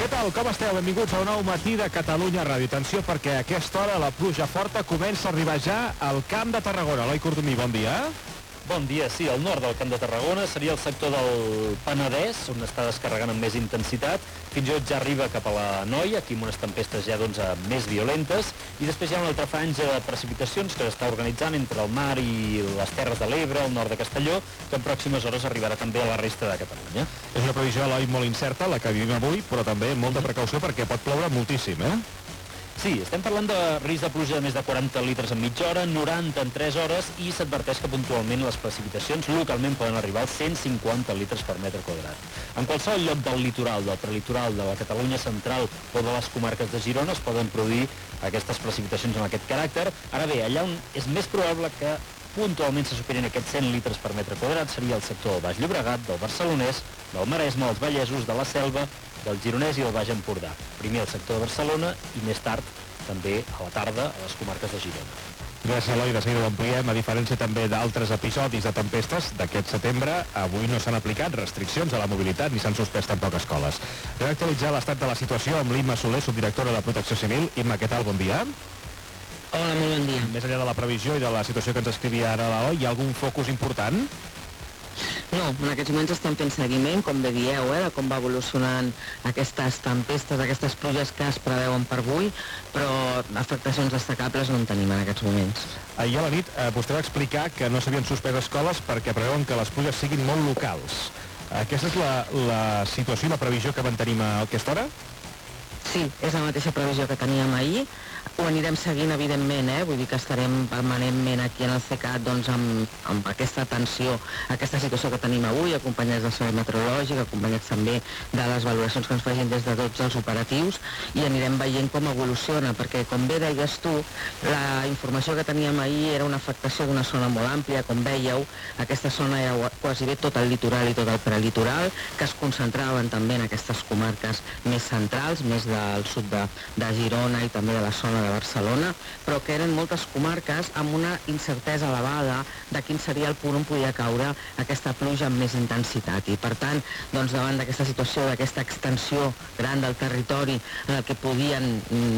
Què tal, com esteu? Benvinguts a un nou matí de Catalunya Ràdio. Atenció, perquè a aquesta hora la pluja forta comença a arribar ja al Camp de Tarragona. Eloi Cordomí, bon dia. Bon dia, sí, al nord del Camp de Tarragona seria el sector del Penedès, on està descarregant amb més intensitat. Fins i tot ja arriba cap a la Noia, aquí amb unes tempestes ja més violentes, i després hi ha una altra franja de precipitacions que s'està organitzant entre el mar i les Terres de l'Ebre, al nord de Castelló, que en pròximes hores arribarà també a la resta de Catalunya. És una previsió, Eloi, molt incerta, la que vivim avui, però també molta precaució perquè pot ploure moltíssim, Sí, estem parlant de risc de pluja de més de 40 litres en mitja hora, 90 en 3 hores, i s'adverteix que puntualment les precipitacions localment poden arribar als 150 litres per metre quadrat. En qualsevol lloc del litoral, del prelitoral, de la Catalunya central o de les comarques de Girona es poden produir aquestes precipitacions amb aquest caràcter. Ara bé, allà on és més probable que puntualment se superin aquests 100 litres per metre quadrat seria el sector del Baix Llobregat, del Barcelonès, del Maresme, dels Vallesos, de la Selva, del Gironès i del Baix Empordà. Primer el sector de Barcelona i més tard, també a la tarda, a les comarques de Girona. Gràcies, Eloi. De seguida ho ampliem. A diferència també d'altres episodis de tempestes d'aquest setembre, avui no s'han aplicat restriccions a la mobilitat ni s'han suspès tampoc escoles. Vam actualitzar l'estat de la situació amb l'Imma Soler, subdirectora de Protecció Civil. Imma, què tal? Bon dia. Hola, molt bon dia. Més enllà de la previsió i de la situació que ens escrivia ara l'Eloi, hi ha algun focus important? No, en aquests moments estem fent seguiment, com bé dieu, de com va evolucionant aquestes tempestes, aquestes pluges que es preveuen per avui, però afectacions destacables no en tenim en aquests moments. Ahir a la nit vostè va explicar que no s'havien suspès escoles perquè preveuen que les pluges siguin molt locals. Aquesta és la situació i la previsió que mantenim a aquesta hora? Sí, és la mateixa previsió que teníem ahir. Ho anirem seguint, evidentment, vull dir que estarem permanentment aquí en el CECAT doncs, amb aquesta atenció, aquesta situació que tenim avui, acompanyats del servei meteorològic, acompanyats també de les valoracions que ens facin des de tots els operatius, i anirem veient com evoluciona, perquè, com bé deies tu, la informació que teníem ahir era una afectació d'una zona molt àmplia, com veieu, aquesta zona era quasi bé tot el litoral i tot el prelitoral, que es concentraven també en aquestes comarques més centrals, més del sud de Girona i també de la zona de Barcelona, però que eren moltes comarques amb una incertesa elevada de quin seria el punt on podia caure aquesta pluja amb més intensitat. I, per tant, doncs, davant d'aquesta situació, d'aquesta extensió gran del territori en el que podien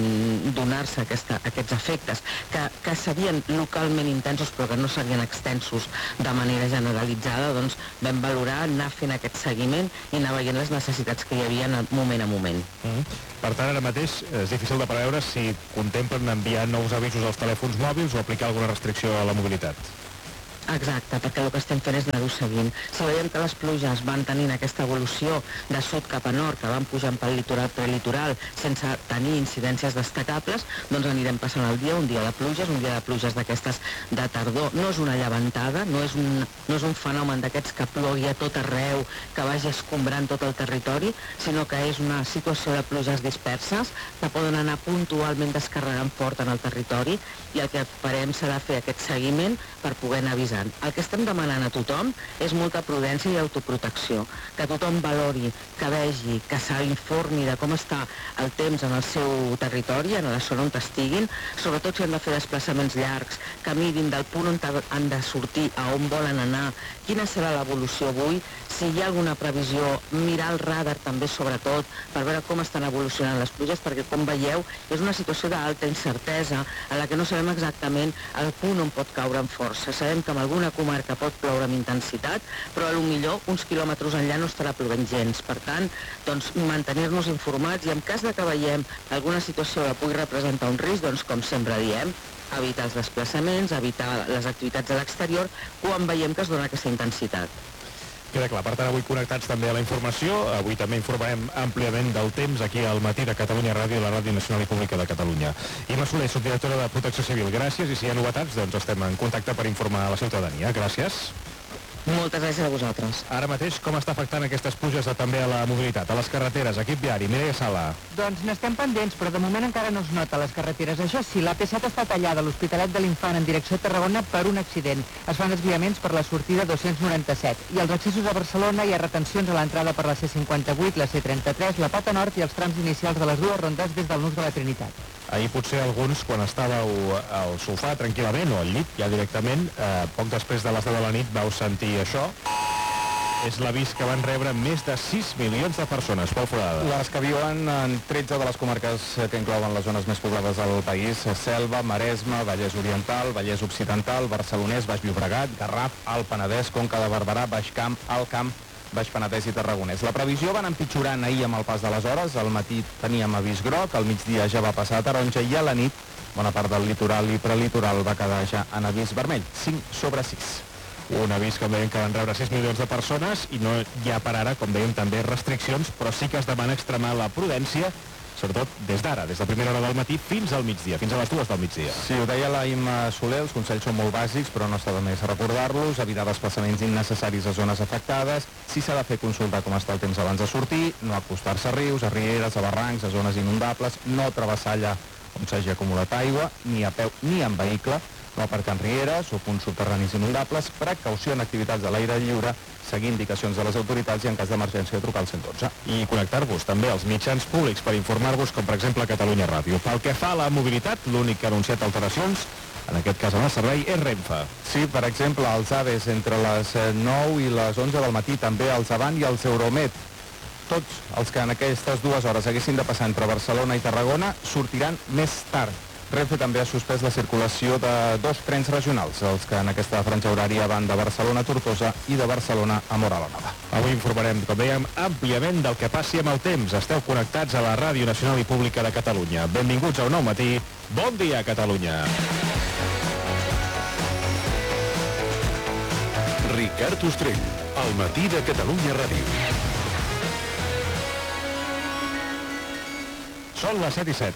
donar-se aquests efectes, que serien localment intensos però que no serien extensos de manera generalitzada, doncs vam valorar anar fent aquest seguiment i anar veient les necessitats que hi havia moment a moment. Per tant, ara mateix és difícil de preveure si contemplen enviar nous avisos als telèfons mòbils o aplicar alguna restricció a la mobilitat. Exacte, perquè el que estem fent és anar-ho seguint. Si veiem que les pluges van tenint aquesta evolució de sud cap a nord, que van pujant pel litoral prelitoral sense tenir incidències destacables, doncs anirem passant el dia, un dia de pluges d'aquestes de tardor. No és una llevantada, no és un fenomen d'aquests que plogui a tot arreu, que vagi escombrant tot el territori, sinó que és una situació de pluges disperses que poden anar puntualment descarregant fort en el territori, i el que farem serà fer aquest seguiment per poder anar avisant. El que estem demanant a tothom és molta prudència i autoprotecció, que tothom valori, que vegi, que s'informi de com està el temps en el seu territori, en la zona on estiguin, sobretot si han de fer desplaçaments llargs, que mirin del punt on han de sortir, a on volen anar, quina serà l'evolució avui, si hi ha alguna previsió, mirar el radar també sobretot, per veure com estan evolucionant les pluges, perquè com veieu és una situació d'alta incertesa en la que no sabem exactament el punt on pot caure amb força. Sabem que en alguna comarca pot ploure amb intensitat, però potser uns quilòmetres enllà no estarà plovent gens. Per tant, doncs, mantenir-nos informats, i en cas de que veiem alguna situació que pugui representar un risc, doncs, com sempre diem, evitar els desplaçaments, evitar les activitats a l'exterior quan veiem que es dona aquesta intensitat. Queda clar, per tant, avui connectats també a la informació. Avui també informarem àmpliament del temps aquí al matí de Catalunya Ràdio i la Ràdio Nacional i Pública de Catalunya. Imma Soler, subdirectora de Protecció Civil, gràcies, i si hi ha novetats, doncs estem en contacte per informar a la ciutadania. Gràcies. Moltes gràcies a vosaltres. Ara mateix, com està afectant aquestes pluges també a la mobilitat, a les carreteres, equip viari, Mireia Sala? Doncs n'estem pendents, però de moment encara no es nota a les carreteres. Això sí, l'AP7 està tallada a l'Hospitalet de l'Infant en direcció a Tarragona per un accident. Es fan desviaments per la sortida 297. I als accessos a Barcelona hi ha retencions a l'entrada per la C58, la C33, la Pata Nord i els trams inicials de les dues rondes des del Nus de la Trinitat. Ahir potser alguns, quan estàveu al sofà tranquil·lament o al llit ja directament, poc després de les 10 de la nit vau sentir això. és l'avís que van rebre més de 6 milions de persones. Pol Forada. Les que viuen en 13 de les comarques que inclouen les zones més poblades del país: Selva, Maresme, Vallès Oriental, Vallès Occidental, Barcelonès, Baix Llobregat, Garraf, Alt Penedès, Conca de Barberà, Baix Camp, Alt Camp, Baix Penedès i Tarragonès. La previsió va anar empitjorant ahir amb el pas de les hores. Al matí teníem avís groc, al migdia ja va passar a taronja i a la nit bona part del litoral i prelitoral va quedar ja en avís vermell, 5/6. Un avís, com dèiem, que van rebre 6 milions de persones i no hi ha per ara, com dèiem, també restriccions, però sí que es demana extremar la prudència, sobretot des d'ara, des de primera hora del matí fins al migdia, fins a les 2 del migdia. Sí, ho deia la Imma Soler, els consells són molt bàsics, però no està de més recordar-los: evitar desplaçaments innecessaris a zones afectades, si s'ha de fer, consultar com està el temps abans de sortir, no acostar-se a rius, a rieres, a barrancs, a zones inundables, no travessar allà on s'hagi acumulat aigua, ni a peu ni en vehicle, no aparcar en rieres o punts subterranis inundables, precaució en activitats a l'aire lliure, seguir indicacions de les autoritats i en cas d'emergència trucar al 112. I connectar-vos també als mitjans públics per informar-vos, com per exemple Catalunya Ràdio. Pel que fa a la mobilitat, l'únic que ha anunciat alteracions, en aquest cas en el servei, és Renfe. Sí, per exemple, els AVEs entre les 9 i les 11 del matí, també els Avant i els Euromed. Tots els que en aquestes 2 hores haguessin de passar entre Barcelona i Tarragona sortiran més tard. Renfe també ha suspès la circulació de 2 trens regionals, els que en aquesta franja horària van de Barcelona a Tortosa i de Barcelona a Móra la Nova. Avui informarem, com dèiem, àmpliament del que passi amb el temps. Esteu connectats a la Ràdio Nacional i Pública de Catalunya. Benvinguts a un nou matí. Bon dia, Catalunya. Ricard Ostrell, al matí de Catalunya Ràdio. Són les 7:07.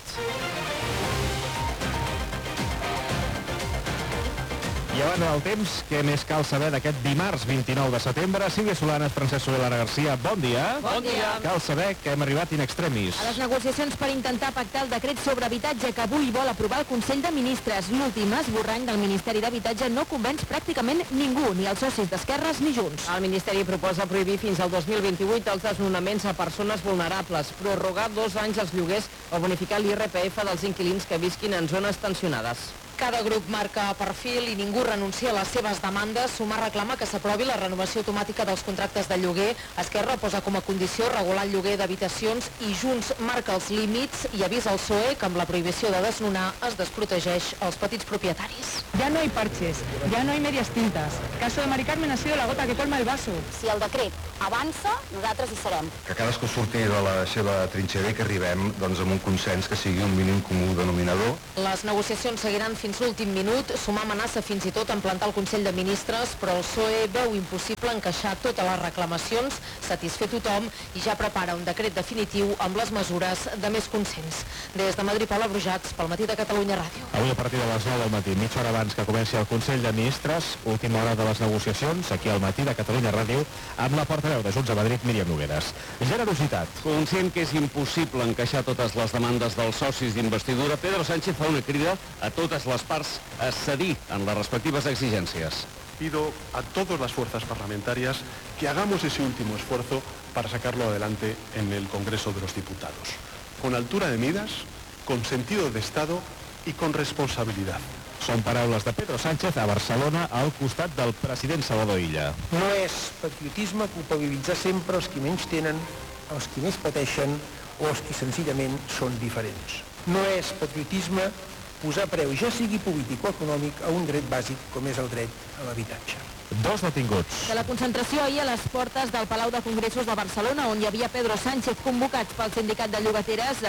I abans del temps, què més cal saber d'aquest dimarts 29 de setembre? Sílvia Solanes, Francesc Soler, Lara Garcia, bon dia. Bon dia. Cal saber que hem arribat in extremis. A les negociacions per intentar pactar el decret sobre habitatge que avui vol aprovar el Consell de Ministres. L'últim esborrany del Ministeri d'Habitatge no convenç pràcticament ningú, ni els socis d'Esquerres ni Junts. El Ministeri proposa prohibir fins al 2028 els desnonaments a persones vulnerables, prorrogar 2 anys els lloguers o bonificar l'IRPF dels inquilins que visquin en zones tensionades. Cada grup marca perfil i ningú renuncia a les seves demandes. Sumar reclama que s'aprovi la renovació automàtica dels contractes de lloguer. Esquerra posa com a condició regular el lloguer d'habitacions i Junts marca els límits i avisa al PSOE que amb la prohibició de desnonar es desprotegeix els petits propietaris. Ya no hay parches, ya no hay medias tintas. Caso de Mari Carmen ha sido la gota que colma el vaso. Si el decret avança, nosaltres hi serem. Que cadascú surti de la seva trinxera i que arribem amb un consens que sigui un mínim comú denominador. Les negociacions seguiran fins l'últim minut. Sumar amenaça fins i tot en plantar el Consell de Ministres, però el PSOE veu impossible encaixar totes les reclamacions, satisfer tothom i ja prepara un decret definitiu amb les mesures de més consens. Des de Madrid, Paula Brujats, pel Matí de Catalunya Ràdio. Avui a partir de les 9 del matí, mitja hora abans que comenci el Consell de Ministres, última hora de les negociacions, aquí al Matí de Catalunya Ràdio, amb la portaveu de Junts a Madrid, Míriam Nogueras. Generositat. Conscient que és impossible encaixar totes les demandes dels socis d'investidura, Pedro Sánchez fa una crida a totes les parts a cedir en las respectivas exigencias. Pido a todas las fuerzas parlamentarias que hagamos ese último esfuerzo para sacarlo adelante en el Congreso de los Diputados, con altura de miras, con sentido de Estado y con responsabilidad. Són paraules de Pedro Sánchez a Barcelona al costat del president Salvador Illa. No és patriotisme culpabilitzar sempre els que menys tenen, els que més pateixen o els que senzillament són diferents. No és patriotisme posar preu, ja sigui polític o econòmic, a un dret bàsic com és el dret a l'habitatge. 2 detinguts. De la concentració ahir a les portes del Palau de Congressos de Barcelona, on hi havia Pedro Sánchez, convocats pel sindicat de llogateres,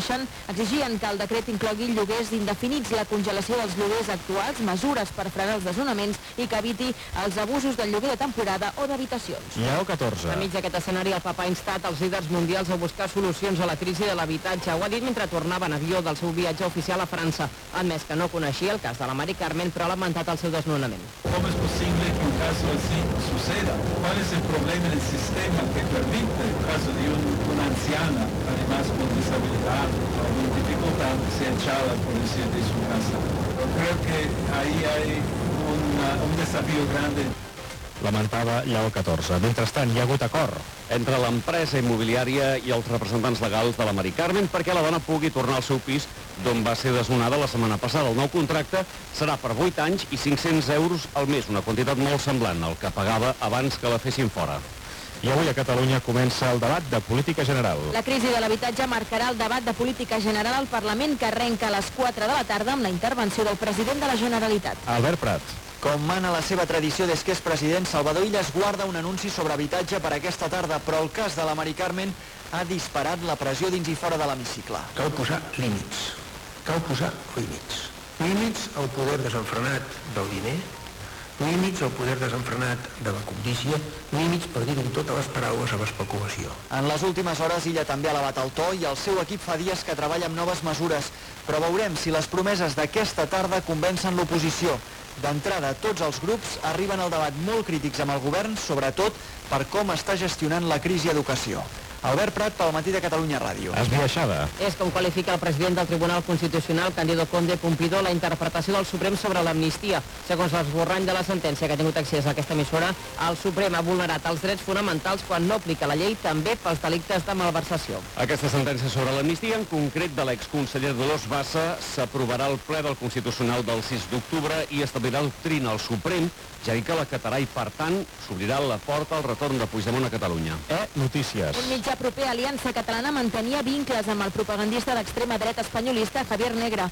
exigien que el decret inclogui lloguers indefinits, la congelació dels lloguers actuals, mesures per frenar els desnonaments i que eviti els abusos del lloguer de temporada o d'habitacions. Lleó 14. Enmig d'aquest escenari, el papa ha instat els líders mundials a buscar solucions a la crisi de l'habitatge. Ho ha dit mentre tornava en avió del seu viatge oficial a França. Ha admès que no coneixia el cas de la Mari Carmen, però ha lamentat el seu desnonament. Com és possible que un caso así suceda? ¿Cuál es el problema en el sistema que permite el caso de una anciana, además con disabilidad o con dificultad, sea echada por decir de su casa? Yo creo que ahí hay un desafío grande. Lamentava Lleó 14. Mentrestant, hi ha hagut acord entre l'empresa immobiliària i els representants legals de la Mari Carmen perquè la dona pugui tornar al seu pis d'on va ser desnonada la setmana passada. El nou contracte serà per 8 anys i 500 euros al mes, una quantitat molt semblant al que pagava abans que la fessin fora. I avui a Catalunya comença el debat de política general. La crisi de l'habitatge marcarà el debat de política general al Parlament, que arrenca a les 4 de la tarda amb la intervenció del president de la Generalitat. Albert Prat. Com mana la seva tradició des que és president, Salvador Illa guarda un anunci sobre habitatge per aquesta tarda, però el cas de la Mari Carmen ha disparat la pressió dins i fora de l'hemicicle. Cal posar límits. Cal posar límits. Límits al poder desenfrenat del diner, límits al poder desenfrenat de la cobdícia, límits, per dir-ho amb totes les paraules, a l'especulació. En les últimes hores, Illa també ha elevat el to i el seu equip fa dies que treballa amb noves mesures, però veurem si les promeses d'aquesta tarda convencen l'oposició. D'entrada, tots els grups arriben al debat molt crítics amb el govern, sobretot per com està gestionant la crisi d'educació. Albert Prat, pel Matí de Catalunya Ràdio. Esbiaixada. És com qualifica el president del Tribunal Constitucional, Cándido Conde Pompidó, la interpretació del Suprem sobre l'amnistia. Segons l'esborrany de la sentència que ha tingut accés a aquesta emissora, el Suprem ha vulnerat els drets fonamentals quan no aplica la llei també pels delictes de malversació. Aquesta sentència sobre l'amnistia, en concret de l'exconseller Dolors Bassa, s'aprovarà al ple del Constitucional del 6 d'octubre i establirà doctrina al Suprem, ja dic que l'acatarà i, per tant, s'obrirà la porta al retorn de Puigdemont a Catalunya. Notícies. Un mitjà proper a Aliança Catalana mantenia vincles amb el propagandista d'extrema dreta espanyolista Javier Negre.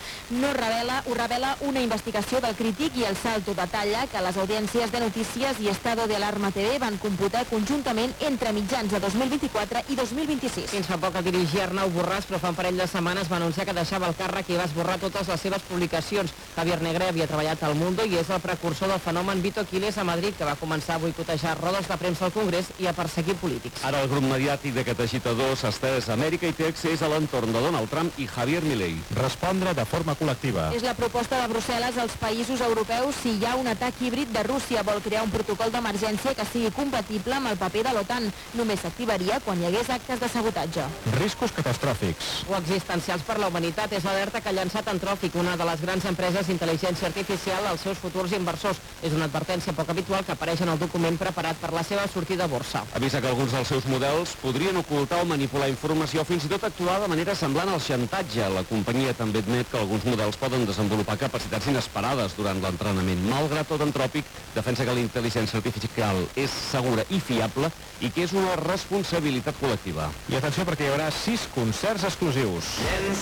Ho revela una investigació del Crític i El Salto detalla que les audiències de Notícies i Estado de Alarma TV van computar conjuntament entre mitjans de 2024 i 2026. Fins fa poc el dirigia Arnau Borràs, però fa un parell de setmanes va anunciar que deixava el càrrec i va esborrar totes les seves publicacions. Javier Negre havia treballat al Mundo i és el precursor del fenomen Vito Quiles a Madrid, que va començar a boicotejar rodes de premsa al Congrés i a perseguir polítics. Ara el grup mediàtic d'aquest agitador s'ha estès a Amèrica i té accés a l'entorn de Donald Trump i Javier Milei. Respondre de forma col·lectiva. És la proposta de Brussel·les als països europeus si hi ha un atac híbrid de Rússia. Vol crear un protocol d'emergència que sigui compatible amb el paper de l'OTAN. Només s'activaria quan hi hagués actes de sabotatge. Riscos catastròfics. O existencials per la humanitat és l'alerta que ha llançat Anthropic, una de les grans empreses d'intel·ligència artificial, als seus futurs inversors. És una advertència poc habitual que apareix en el document preparat per la seva sortida a borsa. Avisa que alguns dels seus models podrien ocultar o manipular informació, fins i tot actuar de manera semblant al xantatge. La companyia també admet que alguns models poden desenvolupar capacitats inesperades durant l'entrenament. Malgrat tot, Anthropic defensa que la intel·ligència artificial és segura i fiable i que és una responsabilitat col·lectiva. I atenció, perquè hi haurà 6 concerts exclusius.